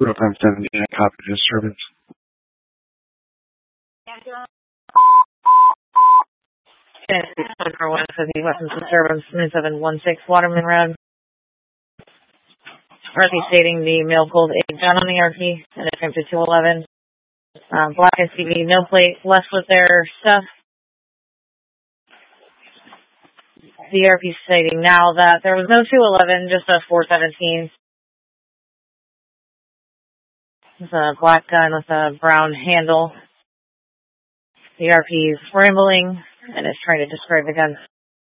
Real-time 70, I copy disturbance. Tennessee 141 for the weapons disturbance, 716 Waterman Road. RP stating the male pulled a gun on the RP and attempted 211. Black SUV, no plate, left with their stuff. The RP stating now that there was no 211, just a 417. It's a black gun with a brown handle. The RP is rambling and is trying to describe the gun.